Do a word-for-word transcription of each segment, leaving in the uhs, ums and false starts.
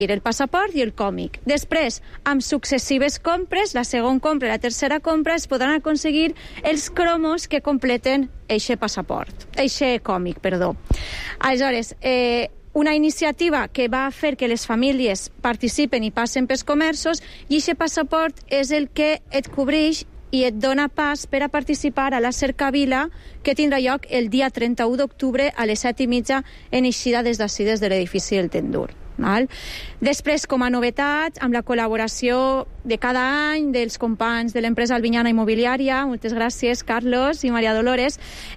el passaport i el còmic. Després, amb successives compres, la segona compra i la tercera compra, es podran aconseguir els cromos que completen eixe passaport, eixe còmic, perdó. Aleshores, eh, una iniciativa que va fer que les famílies participen i passen pels comerços, i eixe passaport és el que et cobreix i et dona pas per a participar a la cercavila que tindrà lloc el dia trenta-u d'octubre a les set i mitja en eixida des d'ací, des de l'edifici del Tendur. Val? Després, com a novetat, amb la col·laboració de cada any dels companys de l'empresa Albinyana Immobiliària, moltes gràcies Carlos i Maria Dolores,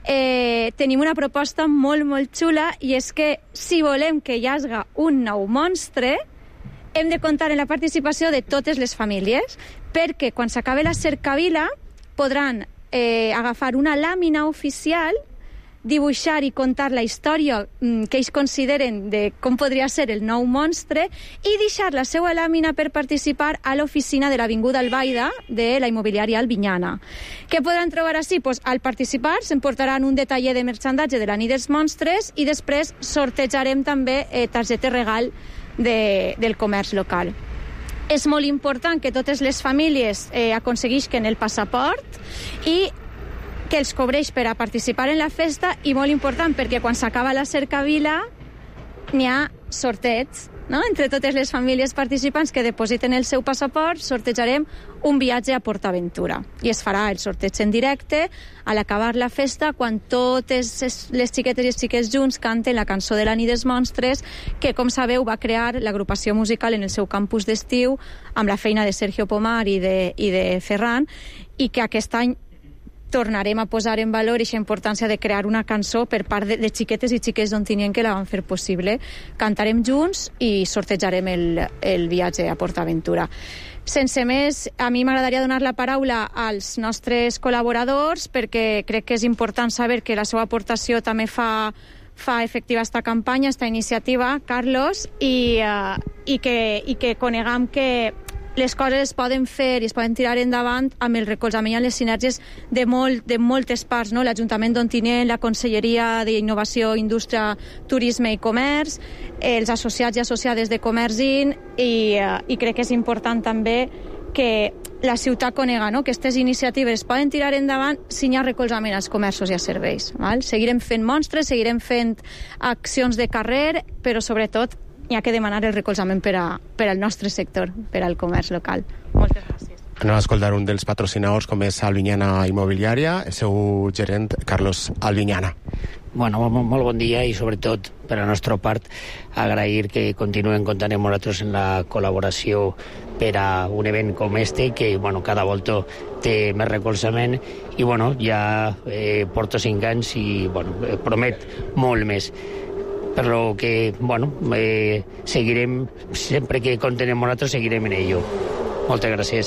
eh, tenim una proposta molt molt xula, i és que si volem que hi hagi un nou monstre, hem de comptar en la participació de totes les famílies, perquè quan s'acabe la cercavila podran eh, agafar una làmina oficial, dibuixar i contar la història mm, que ells consideren de com podria ser el nou monstre, i deixar la seva làmina per participar a l'oficina de l'Avinguda Albaida de la immobiliària Albinyana. Què podran trobar així? Pues, al participar s'emportaran un detallet de merchandatge de la nit dels monstres, i després sortejarem també eh, targetes regal de, del comerç local. És molt important que totes les famílies eh, aconseguisquen el passaport i que els cobreix per a participar en la festa, i molt important perquè quan s'acaba la cercavila n'hi ha sorteig, no? Entre totes les famílies participants que depositen el seu passaport sortejarem un viatge a PortAventura, i es farà el sorteig en directe a l'acabar la festa, quan totes les xiquetes i els xiquets junts canten la cançó de la nit dels monstres, que com sabeu va crear l'agrupació musical en el seu campus d'estiu amb la feina de Sergio Pomar i de, i de Ferran, i que aquest any tornarem a posar en valor aquesta importància de crear una cançó per part de, de xiquetes i xiquets d'Ontinyent que la van fer possible. Cantarem junts i sortejarem el, el viatge a PortAventura. Sense més, a mi m'agradaria donar la paraula als nostres col·laboradors, perquè crec que és important saber que la seva aportació també fa, fa efectiva esta campanya, esta iniciativa, Carlos, i, uh, i, que, i que conegam que les coses es poden fer i es poden tirar endavant amb el recolzament i les sinergies de, molt, de moltes parts, no? L'Ajuntament d'Ontinyent, la Conselleria d'Innovació, Indústria, Turisme i Comerç, els associats i associades de Comerçint, i, uh, i crec que és important també que la ciutat conega, no? Que aquestes iniciatives es poden tirar endavant si hi ha recolzament als comerços i als serveis. Val? Seguirem fent monstres, seguirem fent accions de carrer, però sobretot hi ha que demanar el recolzament per, a, per al nostre sector, per al comerç local. Moltes gràcies. Anem a escoltar un dels patrocinadors, com és Albinyana Immobiliària, el seu gerent, Carlos Albinyana. Bueno, molt, molt bon dia, i sobretot per a la nostra part agrair que continuen comptant amb nosaltres en la col·laboració per a un event com este, que bueno, cada volta té més recolzament, i bueno, ja eh, porto cinc anys i bueno, promet molt més. Per lo que, bueno, eh, seguirem, sempre que compten amb nosaltres, seguirem en ello. Moltes gràcies.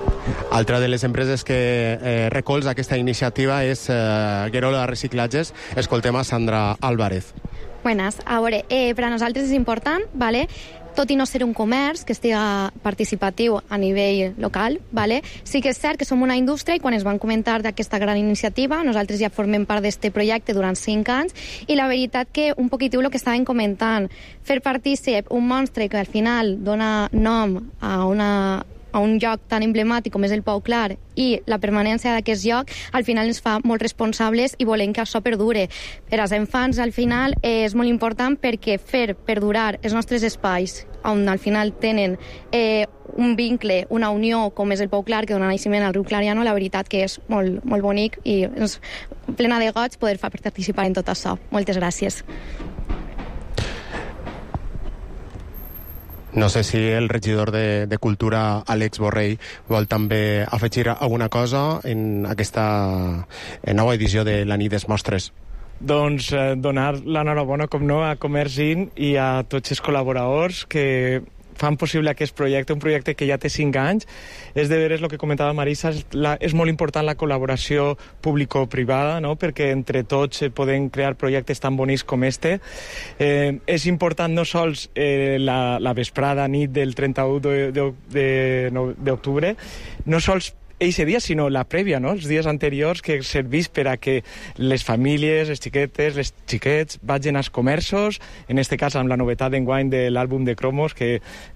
Altra de les empreses que eh, recolza aquesta iniciativa és eh, Guerola Reciclatges. Escoltem a Sandra Álvarez. Buenas. A veure, eh, per a nosaltres és important, ¿vale? Tot i no ser un comerç que estiga participatiu a nivell local, ¿vale? Sí que és cert que som una indústria, i quan es van comentar d'aquesta gran iniciativa, nosaltres ja formem part d'aquest projecte durant cinc anys, i la veritat que un poquitiu el que estaven comentant, fer partícip un monstre que al final dona nom a una a un lloc tan emblemàtic com és el Pau Clar, i la permanència d'aquest lloc al final ens fa molt responsables i volem que això perdure. Per als infants al final és molt important, perquè fer perdurar els nostres espais on al final tenen eh, un vincle, una unió com és el Pau Clar, que dona naixement al riu Clariano, la veritat que és molt, molt bonic, i és plena de goig poder fer participar en tot això. Moltes gràcies. No sé si el regidor de, de Cultura, Àlex Borrell, vol també afegir alguna cosa en aquesta en nova edició de la nit dels mostres. Doncs eh, donar l'enhorabona, com no, a Comerçint i a tots els col·laboradors que fan possible aquest projecte, un projecte que ja té cinc anys. És de veres el que comentava Marisa, és, la, és molt important la col·laboració público-privada, no? Perquè entre tots eh, podem crear projectes tan bonics com este. Eh, és important no sols eh, la, la vesprada, nit del trenta-u d'octubre, no sols eixe dia, sinó la prèvia, no? Els dies anteriors, que servís per a que les famílies, les xiquetes, les xiquets vagin als comerços, en este cas amb la novetat d'enguany de l'àlbum de cromos, que